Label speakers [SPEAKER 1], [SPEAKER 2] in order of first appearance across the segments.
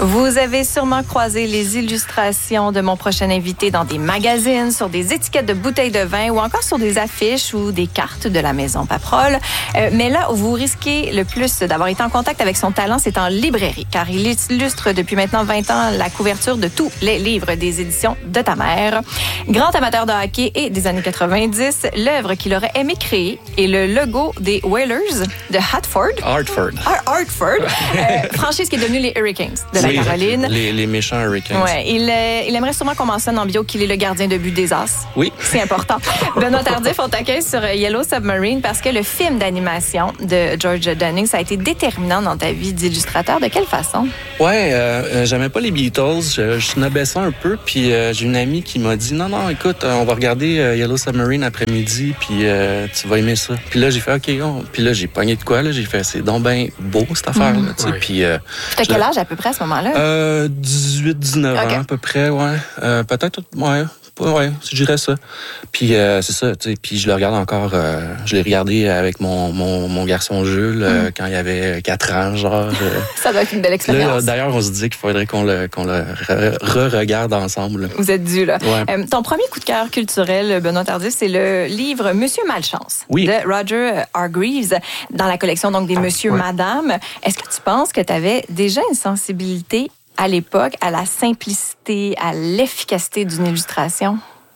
[SPEAKER 1] Vous avez sûrement croisé les illustrations de mon prochain invité dans des magazines, sur des étiquettes de bouteilles de vin ou encore sur des affiches ou des cartes de la maison Paprol. Mais là où vous risquez le plus d'avoir été en contact avec son talent, c'est en librairie, car il illustre depuis maintenant 20 ans la couverture de tous les livres des éditions de ta mère. Grand amateur de hockey et des années 90, l'œuvre qu'il aurait aimé créer est le logo des Whalers de Hartford. Franchise qui est devenue les Hurricanes de la Caroline.
[SPEAKER 2] Les méchants Hurricanes.
[SPEAKER 1] Ouais, il aimerait sûrement qu'on mentionne en bio qu'il est le gardien de but des As.
[SPEAKER 2] Oui.
[SPEAKER 1] C'est important. Benoît Tardif, on t'accueille sur Yellow Submarine parce que le film d'animation de George Dunning, ça a été déterminant dans ta vie d'illustrateur. De quelle façon?
[SPEAKER 2] Ouais, j'aimais pas les Beatles. Je snobais ça un peu. Puis j'ai une amie qui m'a dit, non, écoute, on va regarder Yellow Submarine après-midi, puis tu vas aimer ça. Puis là, j'ai fait, OK. Puis là, j'ai pogné de quoi, là? J'ai fait, c'est donc ben beau, cette affaire-là.
[SPEAKER 1] Ouais.
[SPEAKER 2] Puis
[SPEAKER 1] t'as quel âge à peu près à ce moment-là?
[SPEAKER 2] 18-19 ans à peu près, ouais. Peut-être, ouais, je dirais ça. Puis c'est ça, tu sais. Puis je le regarde encore, je l'ai regardé avec mon garçon Jules quand il avait 4 ans, genre.
[SPEAKER 1] Ça doit être une belle expérience.
[SPEAKER 2] Là, d'ailleurs, on se dit qu'il faudrait qu'on le re-regarde ensemble.
[SPEAKER 1] Vous êtes dû, là.
[SPEAKER 2] Ouais.
[SPEAKER 1] Ton premier coup de cœur culturel, Benoît Tardif, c'est le livre Monsieur Malchance de Roger Hargreaves, dans la collection donc des Monsieur Madame. Est-ce que tu penses que tu avais déjà une sensibilité à l'époque, à la simplicité, à l'efficacité d'une illustration?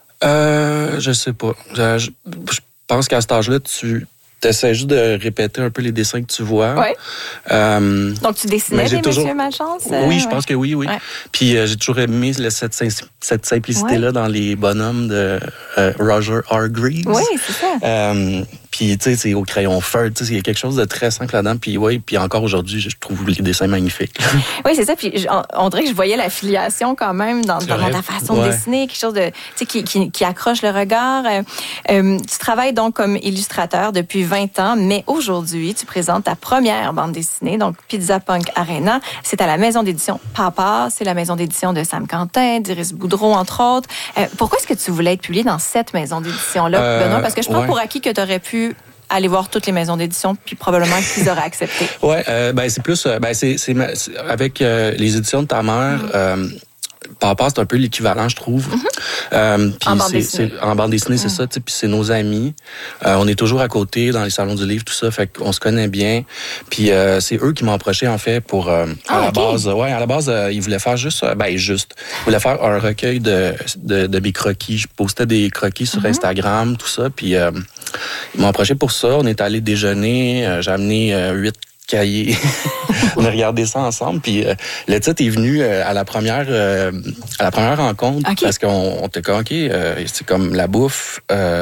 [SPEAKER 2] Je sais pas. Je pense qu'à cet âge-là, tu essaies juste de répéter un peu les dessins que tu vois.
[SPEAKER 1] Oui. Donc, tu dessinais des Monsieur Malchance?
[SPEAKER 2] Oui, je pense que oui. Ouais. Puis j'ai toujours aimé cette simplicité-là dans les bonhommes de Roger Hargreaves.
[SPEAKER 1] Oui, c'est ça.
[SPEAKER 2] Puis, tu sais, c'est au crayon feutre. Tu sais, il y a quelque chose de très simple là-dedans. Puis, puis encore aujourd'hui, je trouve les dessins magnifiques.
[SPEAKER 1] Oui, c'est ça. Puis, on dirait que je voyais la filiation quand même dans ta façon de dessiner. Quelque chose de, tu sais, qui accroche le regard. Tu travailles donc comme illustrateur depuis 20 ans, mais aujourd'hui, tu présentes ta première bande dessinée, donc Pizza Punk Arena. C'est à la maison d'édition Papa. C'est la maison d'édition de Sam Quentin, d'Iris Boudreau, entre autres. Pourquoi est-ce que tu voulais être publié dans cette maison d'édition-là, Benoît? Parce que je prends pour acquis que tu aurais pu aller voir toutes les maisons d'édition, puis probablement qu'ils auraient accepté. Oui,
[SPEAKER 2] c'est plus... c'est avec les éditions de ta mère... Papa, c'est un peu l'équivalent, je trouve.
[SPEAKER 1] En bande dessinée.
[SPEAKER 2] En bande dessinée, c'est ça. Puis c'est nos amis. On est toujours à côté dans les salons du livre, tout ça. Fait qu'on se connaît bien. Puis c'est eux qui m'ont approché, en fait, pour... à la base, ils voulaient faire ils voulaient faire un recueil de mes croquis. Je postais des croquis sur Instagram, tout ça. Puis ils m'ont approché pour ça. On est allé déjeuner. J'ai amené 8 cahiers. On a regardé ça ensemble. Puis le titre est venu à la première rencontre parce qu'on était comme, OK, c'est comme la bouffe,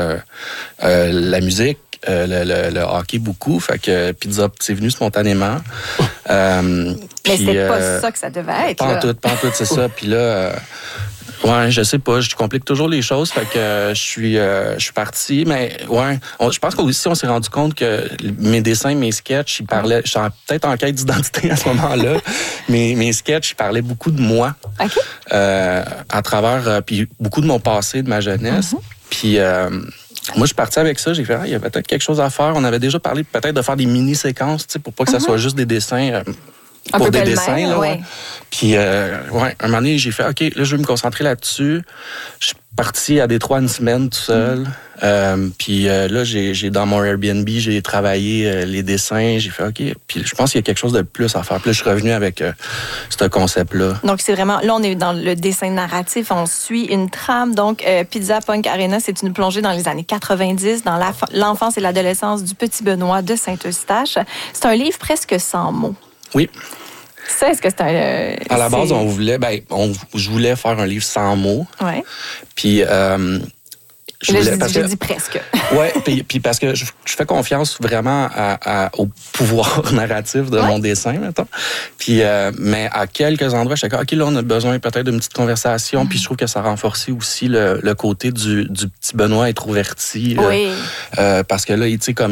[SPEAKER 2] la musique, le hockey beaucoup. Fait que Pizza, c'est venu spontanément.
[SPEAKER 1] Mais c'est pas ça que ça devait être.
[SPEAKER 2] Pas en tout, c'est ça. Puis là... Ouais, je sais pas, je complique toujours les choses, fait que je suis parti, mais je pense qu'aussi on s'est rendu compte que mes dessins, mes sketchs, ils parlaient, je suis peut-être en quête d'identité à ce moment-là, mais mes sketchs, ils parlaient beaucoup de moi, à travers, puis beaucoup de mon passé, de ma jeunesse, puis moi, je suis parti avec ça. J'ai fait, il y avait peut-être quelque chose à faire. On avait déjà parlé peut-être de faire des mini-séquences, tu sais, pour pas que ça soit juste des dessins. Pour des dessins, là, Puis, un moment donné, j'ai fait, OK, là, je vais me concentrer là-dessus. Je suis parti à Détroit une semaine tout seul. Puis là, j'ai dans mon Airbnb, j'ai travaillé les dessins. J'ai fait, OK. Puis je pense qu'il y a quelque chose de plus à faire. Puis là, je suis revenu avec ce concept-là. Donc, c'est vraiment... Là, on est dans le dessin narratif. On suit une trame. Donc, Pizza Punk Arena, c'est une plongée dans les années 90, dans l'enfance et l'adolescence du petit Benoît de Saint-Eustache. C'est un livre presque sans mots. Oui. Ça, est-ce que c'est un... à la base, je voulais faire un livre sans mots. Oui. Puis... je dis presque. Oui, puis parce que je fais confiance vraiment au pouvoir narratif de mon dessin, mettons. Puis, mais à quelques endroits, je suis OK, là, on a besoin peut-être d'une petite conversation. Puis je trouve que ça renforçait aussi le côté du petit Benoît introverti. Oui. Parce que là,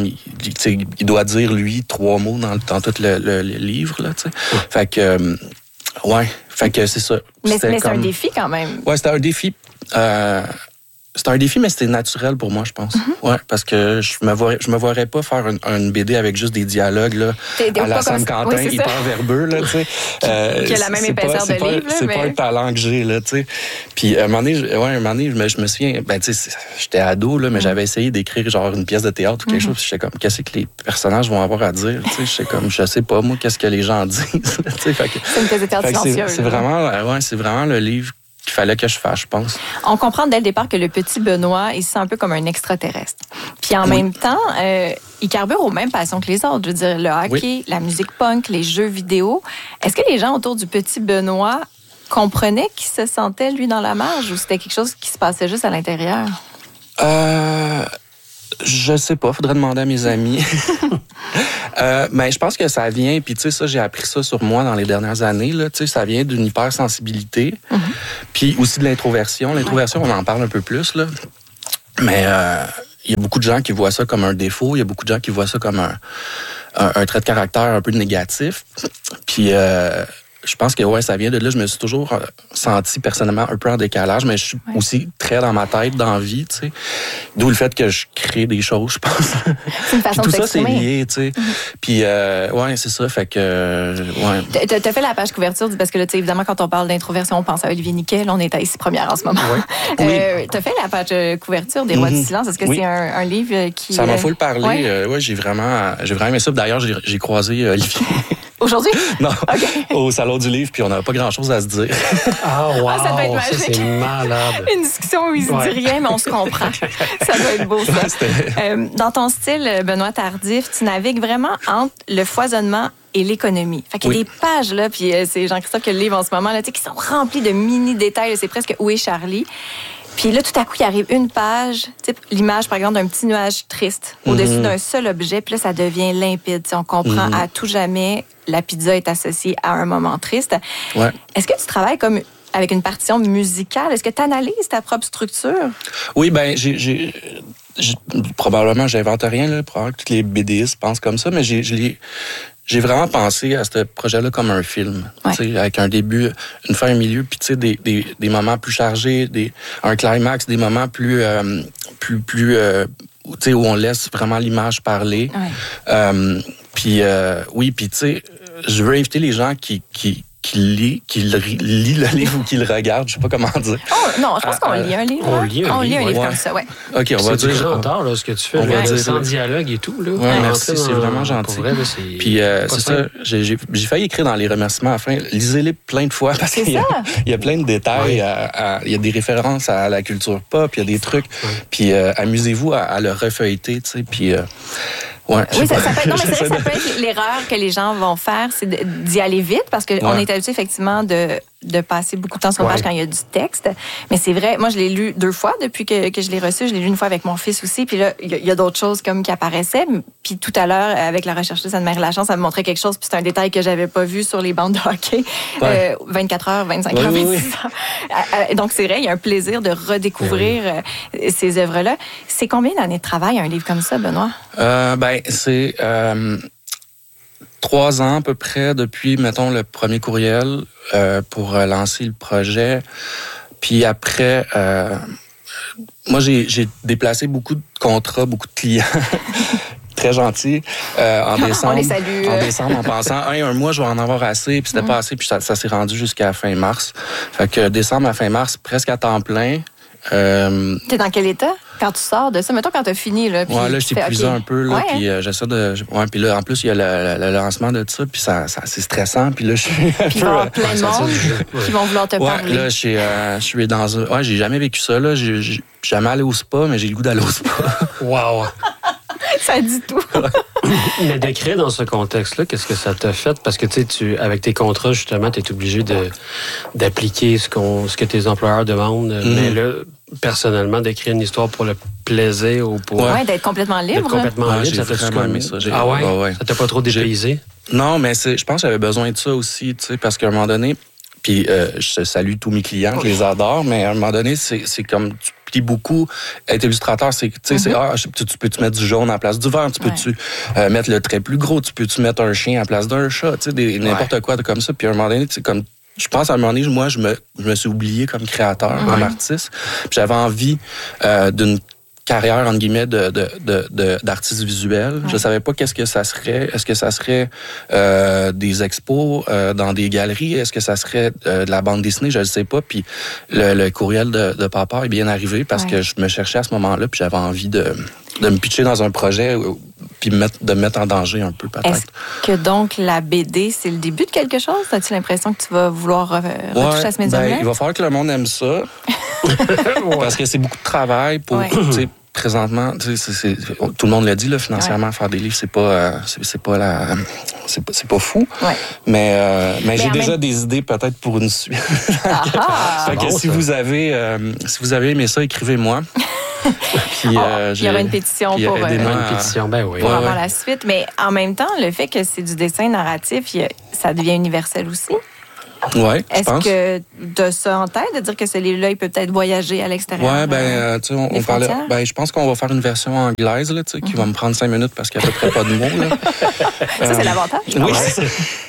[SPEAKER 2] il doit dire, lui, 3 mots dans tout le livre, là, tu sais. Fait que, fait que c'est ça. Mais c'est un défi quand même. Oui, c'était un défi. C'est un défi, mais c'était naturel pour moi, je pense. Ouais, parce que je me voirais pas faire une BD avec juste des dialogues là, à la Sam Quentin, hyper verbeux, là, tu sais.
[SPEAKER 1] Qui a la même épaisseur de livre,
[SPEAKER 2] c'est pas un talent que j'ai, là, tu sais. Puis un moment donné, je me souviens, tu sais, j'étais ado, là, mais j'avais essayé d'écrire genre une pièce de théâtre ou quelque chose, puis j'étais comme, qu'est-ce que les personnages vont avoir à dire, tu sais. J'étais comme, je sais pas, moi, qu'est-ce que les gens disent, tu sais.
[SPEAKER 1] C'est une pièce de théâtre silencieuse.
[SPEAKER 2] C'est vraiment le livre qu'il fallait que je fasse, je pense.
[SPEAKER 1] On comprend dès le départ que le petit Benoît, il se sent un peu comme un extraterrestre. Puis en même temps, il carbure aux mêmes passions que les autres. Je veux dire, le hockey, la musique punk, les jeux vidéo. Est-ce que les gens autour du petit Benoît comprenaient qu'il se sentait, lui, dans la marge, ou c'était quelque chose qui se passait juste à l'intérieur?
[SPEAKER 2] Je sais pas, faudrait demander à mes amis. Mais je pense que ça vient, puis tu sais, ça, j'ai appris ça sur moi dans les dernières années, là, tu sais, ça vient d'une hypersensibilité, puis aussi de l'introversion. L'introversion, on en parle un peu plus, là. Mais il y a beaucoup de gens qui voient ça comme un défaut, il y a beaucoup de gens qui voient ça comme un trait de caractère un peu négatif. Puis je pense que ça vient de là. Je me suis toujours senti personnellement un peu en décalage, mais je suis aussi très dans ma tête, dans la vie, tu sais. D'où le fait que je crée des choses, je pense.
[SPEAKER 1] C'est une façon
[SPEAKER 2] tout
[SPEAKER 1] de s'exprimer.
[SPEAKER 2] Ça, c'est lié, tu sais. Puis, c'est ça, fait que,
[SPEAKER 1] T'as fait la page couverture, parce que là, tu sais, évidemment, quand on parle d'introversion, on pense à Olivier Niquet. Là, on est à Ici Première en ce moment.
[SPEAKER 2] Oui.
[SPEAKER 1] T'as fait la page couverture des Rois du silence. Est-ce que c'est un livre qui...
[SPEAKER 2] Ça m'a full parlé. J'ai vraiment aimé ça. D'ailleurs, j'ai croisé Olivier.
[SPEAKER 1] Aujourd'hui?
[SPEAKER 2] Non, au Salon du Livre, puis on n'avait pas grand-chose à se dire.
[SPEAKER 3] Ah, wow!
[SPEAKER 1] Ça doit être magique.
[SPEAKER 3] Ça, c'est malade.
[SPEAKER 1] Une discussion où il se dit rien, mais on se comprend. Ça doit être beau, ça. Dans ton style, Benoît Tardif, tu navigues vraiment entre le foisonnement et l'économie. Fait qu'il y a des pages, là, puis c'est Jean-Christophe qui a le livre en ce moment, là, tu sais, qui sont remplies de mini-détails. C'est presque Où est Charlie? Puis là, tout à coup, il arrive une page, type l'image, par exemple, d'un petit nuage triste au-dessus d'un seul objet. Puis là, ça devient limpide. T'sais, on comprend à tout jamais la pizza est associée à un moment triste.
[SPEAKER 2] Ouais.
[SPEAKER 1] Est-ce que tu travailles comme avec une partition musicale? Est-ce que tu analyses ta propre structure?
[SPEAKER 2] Oui, ben probablement, j'invente rien, là. Probablement que tous les BDistes pensent comme ça, mais j'ai vraiment pensé à ce projet-là comme un film, avec un début, une fin, un milieu, puis tu sais, des moments plus chargés, un climax, des moments plus tu sais, où on laisse vraiment l'image parler. Puis tu sais, je veux inviter les gens qui lit le livre ou qui le regarde, je sais pas comment dire.
[SPEAKER 1] Oh, non, je pense qu'on lit un livre.
[SPEAKER 3] On lit un livre
[SPEAKER 1] comme ça,
[SPEAKER 2] OK, on va dire.
[SPEAKER 3] C'est grand là, ce que tu fais.
[SPEAKER 2] On va dire
[SPEAKER 3] sans dialogue et tout, là.
[SPEAKER 2] Ouais, merci, c'est vraiment gentil.
[SPEAKER 3] Vrai, là,
[SPEAKER 2] puis c'est ça, j'ai failli écrire dans les remerciements à la fin. Lisez-les plein de fois parce qu'il y a plein de détails. Il y a des références à la culture pop, il y a des trucs. Puis amusez-vous à le refeuilleter, tu sais. Puis
[SPEAKER 1] oui, ça peut être l'erreur que les gens vont faire, c'est d'y aller vite, parce qu'on est habitué effectivement de passer beaucoup de temps sur une page quand il y a du texte. Mais c'est vrai, moi, je l'ai lu 2 fois depuis que je l'ai reçu. Je l'ai lu une fois avec mon fils aussi. Puis là, il y a d'autres choses comme qui apparaissaient. Puis tout à l'heure, avec la rechercheuse Anne-Marie Lachance, ça me montrait quelque chose. Puis c'est un détail que j'avais pas vu sur les bandes de hockey. 24 heures, 25 heures, 26 heures. Donc c'est vrai, il y a un plaisir de redécouvrir ces œuvres-là. C'est combien d'années de travail, un livre comme ça, Benoît?
[SPEAKER 2] C'est 3 ans à peu près depuis, mettons, le premier courriel pour lancer le projet. Puis après, moi, j'ai déplacé beaucoup de contrats, beaucoup de clients. Très gentils. En décembre.
[SPEAKER 1] On les salue.
[SPEAKER 2] En décembre, en pensant, un mois, je vais en avoir assez. Puis c'était pas assez. Puis ça s'est rendu jusqu'à fin mars. Fait que décembre à fin mars, presque à temps plein.
[SPEAKER 1] T'es dans quel état quand tu sors de ça? Mettons quand t'as fini. Là, puis
[SPEAKER 2] là, je t'ai épuisé un peu. Là, puis j'essaie de... puis là, en plus, il y a le lancement de ça. Puis ça c'est stressant. Puis là, je suis
[SPEAKER 1] puis il va y avoir plein de monde qui vont vouloir te parler.
[SPEAKER 2] Là, je suis dans un... j'ai jamais vécu ça. Là. J'ai jamais allé au spa, mais j'ai le goût d'aller au spa.
[SPEAKER 3] Wow!
[SPEAKER 1] Ça dit tout.
[SPEAKER 3] Mais d'écrire dans ce contexte-là, qu'est-ce que ça t'a fait? Parce que tu avec tes contrats, justement, tu es obligé d'appliquer ce que tes employeurs demandent. Mais là, personnellement, d'écrire une histoire pour le plaisir ou pour...
[SPEAKER 1] d'être complètement libre.
[SPEAKER 2] J'ai vraiment aimé ça.
[SPEAKER 3] Ça t'a pas trop dépaysé?
[SPEAKER 2] Non, mais je pense que j'avais besoin de ça aussi, tu sais, parce qu'à un moment donné, puis je salue tous mes clients, je les adore, mais à un moment donné, c'est comme... Puis beaucoup, être illustrateur, c'est, tu sais, tu peux-tu mettre du jaune à la place du vert, tu peux-tu mettre le trait plus gros, tu peux-tu mettre un chien à la place d'un chat, tu sais, n'importe quoi comme ça. Puis à un moment donné, c'est comme je pense à un moment donné, moi, je me suis oublié comme créateur, comme artiste. Puis j'avais envie d'une carrière, entre guillemets, d'artiste visuel. Ouais. Je savais pas qu'est-ce que ça serait. Est-ce que ça serait des expos dans des galeries? Est-ce que ça serait de la bande dessinée? Je ne sais pas. Puis le courriel de papa est bien arrivé parce que je me cherchais à ce moment-là, puis j'avais envie de me pitcher dans un projet puis de me mettre en danger un peu, peut-être.
[SPEAKER 1] Est-ce que donc la BD, c'est le début de quelque chose? As-tu l'impression que tu vas vouloir retoucher à ce médium-là?
[SPEAKER 2] Il va falloir que le monde aime ça. Parce que c'est beaucoup de travail pour... Présentement, tout le monde l'a dit, là, financièrement, faire des livres, c'est pas fou. Ouais. Mais j'ai déjà des idées peut-être pour une suite. Fait que si vous avez aimé ça, écrivez-moi. Puis,
[SPEAKER 1] il y aura une pétition pour avoir la suite. Mais en même temps, le fait que c'est du dessin narratif, ça devient universel aussi.
[SPEAKER 2] Oui, je pense.
[SPEAKER 1] Est-ce que tu as ça en tête, de dire que ce livre-là, il peut peut-être voyager à l'extérieur?
[SPEAKER 2] Oui, tu sais, on parlait. Je pense qu'on va faire une version anglaise, là, tu sais, qui va me prendre 5 minutes parce qu'il n'y a à peu près pas de mots, là.
[SPEAKER 1] Ça, c'est l'avantage.
[SPEAKER 2] Oui, c'est ça.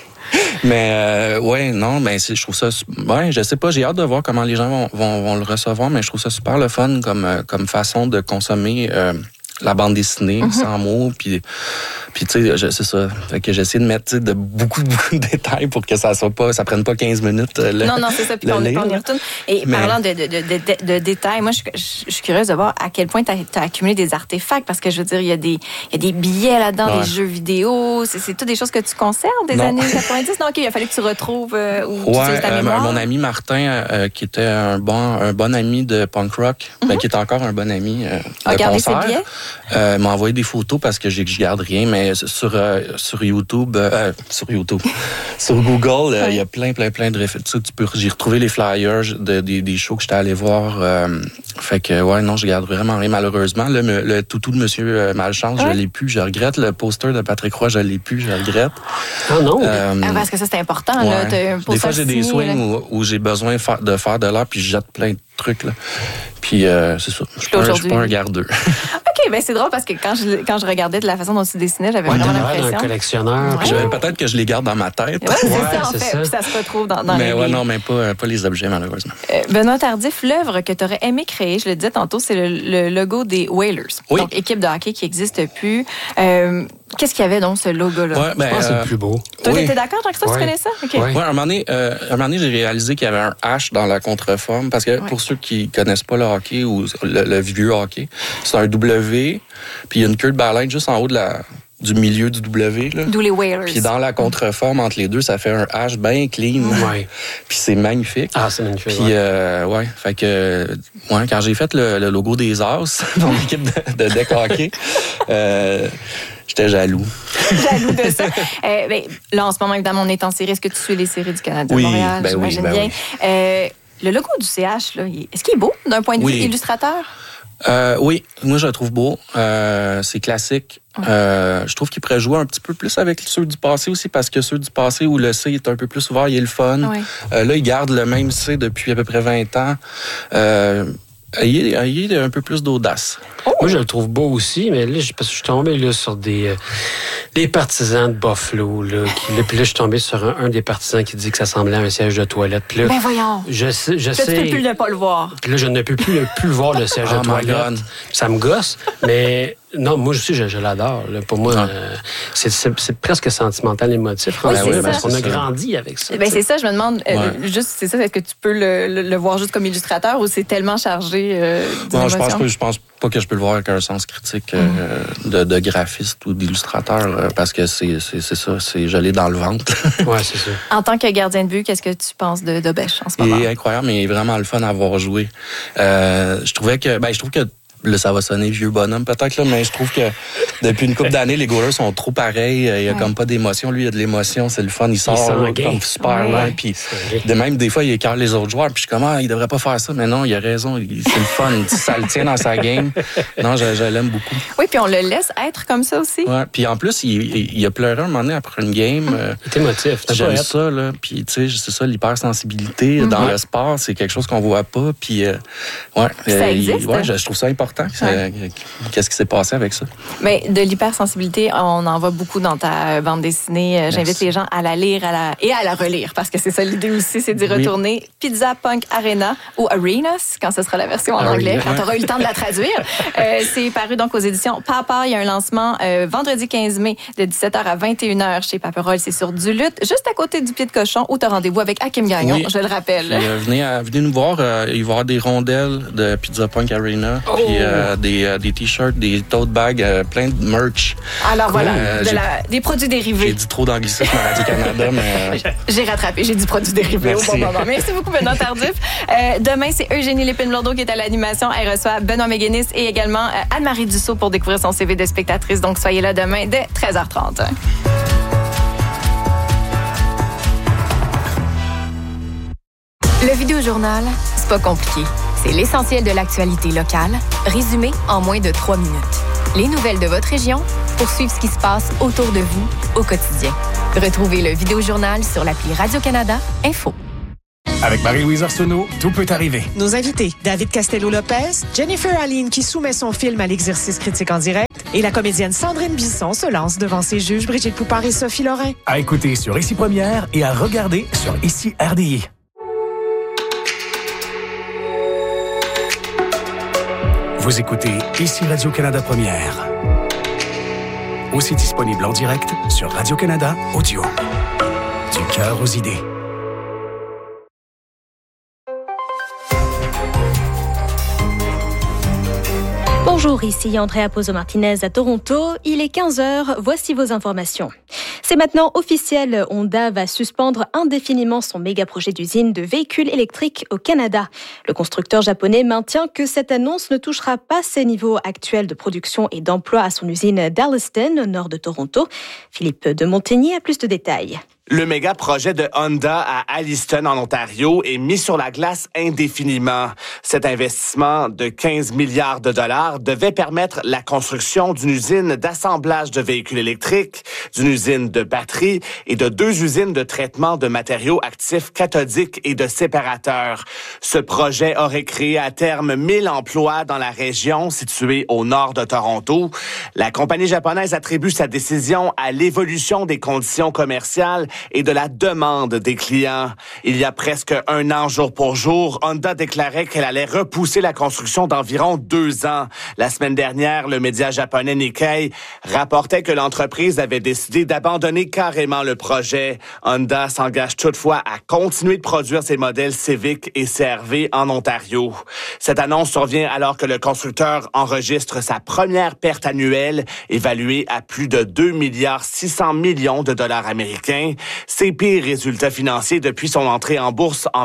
[SPEAKER 2] Mais je trouve ça... je sais pas, j'ai hâte de voir comment les gens vont le recevoir, mais je trouve ça super le fun comme façon de consommer la bande dessinée sans mots, puis tu sais, c'est ça. Fait que j'essaie de mettre de beaucoup de détails pour que ça prenne pas 15 minutes.
[SPEAKER 1] Non, c'est ça, puis qu'on y retourne. Et parlant de détails, moi, je suis curieuse de voir à quel point tu as accumulé des artefacts, parce que je veux dire, il y a des billets là-dedans, des jeux vidéo, c'est toutes des choses que tu conserves des années 90? Non, OK, il a fallu que tu retrouves ou tu utilises ta mémoire.
[SPEAKER 2] Mon ami Martin, qui était un bon ami de punk rock, qui est encore un bon ami de concert. Ses billets? M'a envoyé des photos parce que je garde rien, mais sur YouTube, sur Google, il y a plein de références. J'ai retrouvé les flyers des shows que j'étais allé voir. Fait que, je garde vraiment rien, malheureusement. Le toutou de Monsieur Malchance, je l'ai plus, je regrette. Le poster de Patrick Roy, je l'ai plus, je regrette.
[SPEAKER 3] Ah non?
[SPEAKER 1] Parce que ça, c'est important. Là,
[SPEAKER 2] des fois, j'ai des swings où j'ai besoin de faire de l'art, puis je jette plein de trucs. Là. Puis, c'est ça. Je suis pas un gardeux.
[SPEAKER 1] OK, c'est drôle parce que quand je regardais de la façon dont tu dessinais, j'avais vraiment l'impression.
[SPEAKER 3] Un collectionneur.
[SPEAKER 2] Peut-être que je les garde dans ma tête.
[SPEAKER 1] Oui, c'est ça, en fait. Puis ça se retrouve dans les livres.
[SPEAKER 2] Non, mais pas les objets, malheureusement.
[SPEAKER 1] Benoît Tardif, l'œuvre que tu aurais aimé créer, je le disais tantôt, c'est le logo des Whalers. Oui. Donc, équipe de hockey qui n'existe plus. Qu'est-ce qu'il y avait dans ce logo-là?
[SPEAKER 3] Je pense que c'est le plus beau.
[SPEAKER 1] Toi, t'étais d'accord, Jean-Christophe, tu connais ça? Okay.
[SPEAKER 2] Oui, à un moment donné, j'ai réalisé qu'il y avait un H dans la contreforme, parce que pour ceux qui connaissent pas le hockey ou le vieux hockey, c'est un W, puis il y a une queue de baleine juste en haut du milieu du W. Là.
[SPEAKER 1] D'où les Whalers.
[SPEAKER 2] Puis dans la contreforme, entre les deux, ça fait un H bien clean.
[SPEAKER 3] Ouais.
[SPEAKER 2] Puis c'est magnifique.
[SPEAKER 3] Ah, c'est magnifique.
[SPEAKER 2] Puis, fait que, quand j'ai fait le logo des As dans l'équipe de deck hockey, j'étais jaloux.
[SPEAKER 1] Jaloux de ça. Là, en ce moment, évidemment, on est en série. Est-ce que tu suis les séries du Canada de Montréal? J'imagine bien. Oui. Le logo du CH, là, est-ce qu'il est beau d'un point de vue illustrateur?
[SPEAKER 2] Oui, moi je le trouve beau. C'est classique. Je trouve qu'il pourrait jouer un petit peu plus avec ceux du passé aussi, parce que ceux du passé où le C est un peu plus ouvert, il est le fun. Oui. Là, il garde le même C depuis à peu près 20 ans. Ayez un peu plus d'audace.
[SPEAKER 3] Moi, je le trouve beau aussi, mais là, parce que je suis tombé là, sur des partisans de Buffalo. Puis là, je suis tombé sur un des partisans qui dit que ça semblait à un siège de toilette. Puis là,
[SPEAKER 1] voyons!
[SPEAKER 3] Je sais.
[SPEAKER 1] Tu ne peux plus ne pas le voir.
[SPEAKER 3] Puis là, je ne peux plus le voir, le siège de toilette. Ça me gosse, mais... Non, moi aussi, je l'adore. Là. Pour moi, c'est presque sentimental, émotif. Parce qu'on a grandi avec ça.
[SPEAKER 1] C'est ça, je me demande, juste, est-ce que tu peux le voir juste comme illustrateur ou c'est tellement chargé d'émotions?
[SPEAKER 2] Je pense pas que je peux le voir avec un sens critique de graphiste ou d'illustrateur, parce que c'est ça, je l'ai dans le ventre.
[SPEAKER 3] Oui, c'est ça.
[SPEAKER 1] En tant que gardien de but, qu'est-ce que tu penses de Bêche en ce moment?
[SPEAKER 2] Il est incroyable, mais il est vraiment le fun à avoir joué. Je trouve que là, ça va sonner vieux bonhomme peut-être, là, mais je trouve que depuis une couple d'années, les goalers sont trop pareils. Il n'y a comme pas d'émotion. Lui, il y a de l'émotion. C'est le fun. Il sort comme super loin. Puis même des fois, il écarte les autres joueurs. Puis je suis comme, il devrait pas faire ça. Mais non, il a raison. C'est le fun. Ça le tient dans sa game. Non, je l'aime beaucoup.
[SPEAKER 1] Oui, puis on le laisse être comme ça aussi.
[SPEAKER 2] Ouais. Puis en plus, il a pleuré un moment donné après une game.
[SPEAKER 3] Il était émotif.
[SPEAKER 2] J'aime ça, là. Puis tu sais, c'est ça, l'hypersensibilité dans le sport. C'est quelque chose qu'on voit pas. Puis
[SPEAKER 1] ça existe.
[SPEAKER 2] Je trouve ça important. important. Qu'est-ce qui s'est passé avec ça?
[SPEAKER 1] Mais de l'hypersensibilité, on en voit beaucoup dans ta bande dessinée. J'invite les gens à la lire et à la relire, parce que c'est ça l'idée aussi, c'est d'y retourner. Pizza Punk Arena ou Arenas, quand ce sera la version en anglais, quand tu auras eu le temps de la traduire. C'est paru donc aux éditions Papa. Il y a un lancement vendredi 15 mai de 17h à 21h chez Paperol. C'est sur Duluth, juste à côté du Pied de Cochon, où tu as rendez-vous avec Hakim Gagnon, je le rappelle.
[SPEAKER 2] Puis, venez nous voir. Il va y avoir des rondelles de Pizza Punk Arena, puis des t-shirts, des tote bags, plein de merch.
[SPEAKER 1] Alors voilà, des produits dérivés.
[SPEAKER 2] J'ai dit trop d'anglicisme à Radio-Canada, mais...
[SPEAKER 1] J'ai rattrapé, j'ai dit produits dérivés au bon moment. Merci beaucoup, Benoît Tardif. Demain, c'est Eugénie Lépine-Blondeau qui est à l'animation. Elle reçoit Benoît Méguénis et également Anne-Marie Dussault pour découvrir son CV de spectatrice. Donc, soyez là demain dès 13h30.
[SPEAKER 4] Le Vidéojournal, c'est pas compliqué. C'est l'essentiel de l'actualité locale, résumé en moins de 3 minutes. Les nouvelles de votre région pour suivre ce qui se passe autour de vous au quotidien. Retrouvez le Vidéojournal sur l'appli Radio-Canada Info.
[SPEAKER 5] Avec Marie-Louise Arsenault, tout peut arriver.
[SPEAKER 6] Nos invités, David Castello-Lopez, Jennifer Aline qui soumet son film à l'exercice critique en direct et la comédienne Sandrine Bisson se lance devant ses juges Brigitte Poupard et Sophie Lorrain.
[SPEAKER 5] À écouter sur Ici Première et à regarder sur Ici RDI. Vous écoutez Ici Radio-Canada Première. Aussi disponible en direct sur Radio-Canada Audio. Du cœur aux idées.
[SPEAKER 7] Bonjour, ici Andrea Pozo-Martinez à Toronto. Il est 15h, voici vos informations. C'est maintenant officiel, Honda va suspendre indéfiniment son méga-projet d'usine de véhicules électriques au Canada. Le constructeur japonais maintient que cette annonce ne touchera pas ses niveaux actuels de production et d'emploi à son usine d'Alliston, au nord de Toronto. Philippe de Montigny a plus de détails.
[SPEAKER 8] Le méga projet de Honda à Alliston, en Ontario, est mis sur la glace indéfiniment. Cet investissement de 15 milliards de dollars devait permettre la construction d'une usine d'assemblage de véhicules électriques, d'une usine de batteries et de 2 usines de traitement de matériaux actifs cathodiques et de séparateurs. Ce projet aurait créé à terme 1000 emplois dans la région située au nord de Toronto. La compagnie japonaise attribue sa décision à l'évolution des conditions commerciales et de la demande des clients. Il y a presque 1 an, jour pour jour, Honda déclarait qu'elle allait repousser la construction d'environ 2 ans. La semaine dernière, le média japonais Nikkei rapportait que l'entreprise avait décidé d'abandonner carrément le projet. Honda s'engage toutefois à continuer de produire ses modèles Civic et CR-V en Ontario. Cette annonce survient alors que le constructeur enregistre sa première perte annuelle, évaluée à plus de 2,6 milliards de dollars américains. Ses pires résultats financiers depuis son entrée en bourse en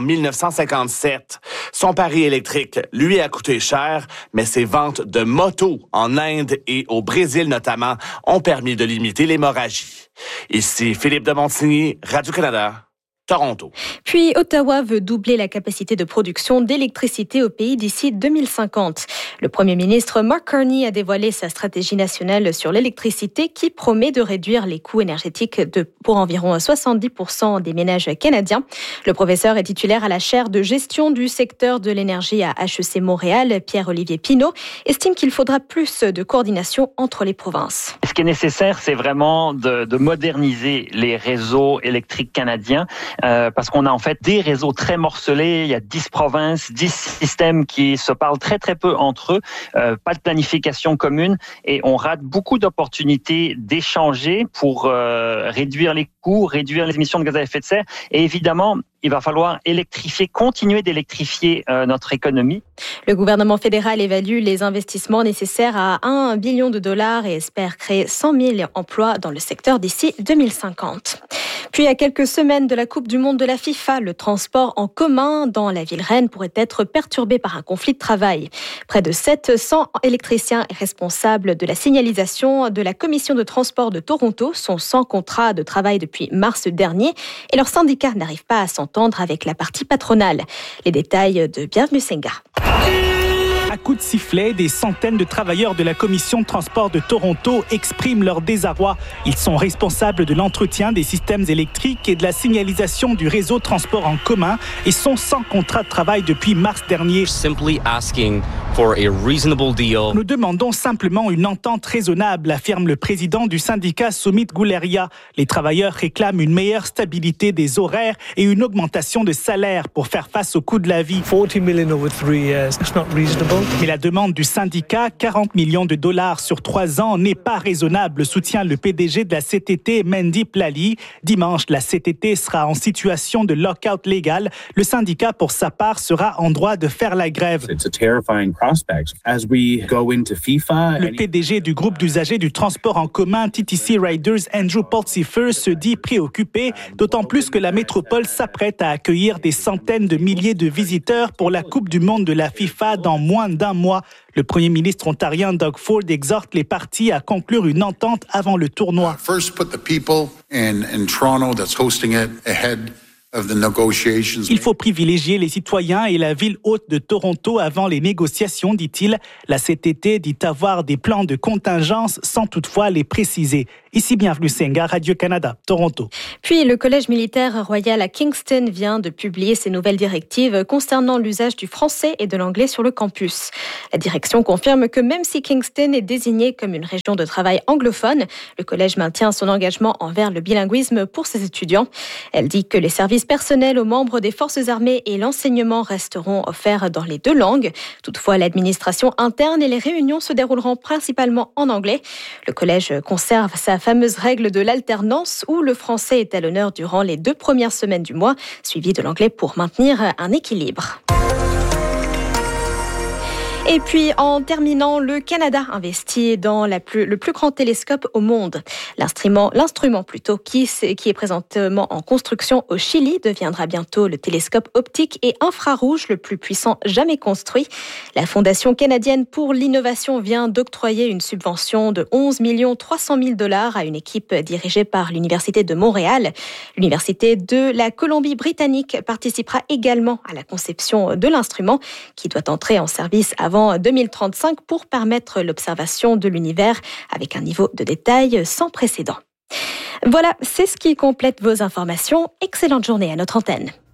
[SPEAKER 8] 1957. Son pari électrique, lui, a coûté cher, mais ses ventes de motos en Inde et au Brésil notamment ont permis de limiter l'hémorragie. Ici Philippe de Montigny, Radio-Canada. Toronto.
[SPEAKER 7] Puis Ottawa veut doubler la capacité de production d'électricité au pays d'ici 2050. Le premier ministre Mark Carney a dévoilé sa stratégie nationale sur l'électricité qui promet de réduire les coûts énergétiques pour environ 70% des ménages canadiens. Le professeur est titulaire à la chaire de gestion du secteur de l'énergie à HEC Montréal. Pierre-Olivier Pinault estime qu'il faudra plus de coordination entre les provinces.
[SPEAKER 9] Ce qui est nécessaire, c'est vraiment de moderniser les réseaux électriques canadiens. Parce qu'on a en fait des réseaux très morcelés, il y a 10 provinces, 10 systèmes qui se parlent très très peu entre eux, pas de planification commune et on rate beaucoup d'opportunités d'échanger pour réduire les coûts, réduire les émissions de gaz à effet de serre et évidemment, il va falloir continuer d'électrifier notre économie.
[SPEAKER 7] Le gouvernement fédéral évalue les investissements nécessaires à 1 billion de dollars et espère créer 100 000 emplois dans le secteur d'ici 2050. Puis, à quelques semaines de la Coupe du Monde de la FIFA, le transport en commun dans la ville Rennes pourrait être perturbé par un conflit de travail. Près de 700 électriciens et responsables de la signalisation de la Commission de transport de Toronto sont sans contrat de travail depuis mars dernier et leur syndicat n'arrive pas à s'entendre avec la partie patronale. Les détails de Bienvenue Senga.
[SPEAKER 10] À coups de sifflet, des centaines de travailleurs de la Commission de transport de Toronto expriment leur désarroi. Ils sont responsables de l'entretien des systèmes électriques et de la signalisation du réseau de transport en commun et sont sans contrat de travail depuis mars dernier. Nous demandons simplement une entente raisonnable, affirme le président du syndicat Sumit Guleria. Les travailleurs réclament une meilleure stabilité des horaires et une augmentation de salaire pour faire face au coût de la vie.
[SPEAKER 11] 40 million over 3 years. It's not reasonable.
[SPEAKER 10] Mais la demande du syndicat, 40 millions de dollars sur 3 ans, n'est pas raisonnable, soutient le PDG de la CTT, Mandeep Lally. Dimanche, la CTT sera en situation de lock-out légal. Le syndicat, pour sa part, sera en droit de faire la grève. Le PDG du groupe d'usagers du transport en commun TTC Riders, Andrew Pulsifer, se dit préoccupé, d'autant plus que la métropole s'apprête à accueillir des centaines de milliers de visiteurs pour la Coupe du monde de la FIFA dans moins d'un mois. Le premier ministre ontarien Doug Ford exhorte les parties à conclure une entente avant le tournoi.
[SPEAKER 12] First, put the people in Toronto that's hosting it ahead of the negotiations.
[SPEAKER 10] Il faut privilégier les citoyens et la ville haute de Toronto avant les négociations, dit-il. La CTT dit avoir des plans de contingence sans toutefois les préciser. Ici, bienvenue Senga, Radio-Canada, Toronto.
[SPEAKER 7] Puis, le Collège militaire royal à Kingston vient de publier ses nouvelles directives concernant l'usage du français et de l'anglais sur le campus. La direction confirme que même si Kingston est désignée comme une région de travail anglophone, le collège maintient son engagement envers le bilinguisme pour ses étudiants. Elle dit que les services personnels aux membres des forces armées et l'enseignement resteront offerts dans les 2 langues. Toutefois, l'administration interne et les réunions se dérouleront principalement en anglais. Le collège conserve sa fameuse règle de l'alternance où le français est à l'honneur durant les 2 premières semaines du mois, suivi de l'anglais pour maintenir un équilibre. Et puis, en terminant, le Canada investit dans le plus grand télescope au monde. L'instrument qui est présentement en construction au Chili deviendra bientôt le télescope optique et infrarouge le plus puissant jamais construit. La Fondation canadienne pour l'innovation vient d'octroyer une subvention de 11 300 000 $ à une équipe dirigée par l'Université de Montréal. L'Université de la Colombie-Britannique participera également à la conception de l'instrument qui doit entrer en service avant 2035 pour permettre l'observation de l'univers avec un niveau de détail sans précédent. Voilà, c'est ce qui complète vos informations. Excellente journée à notre antenne.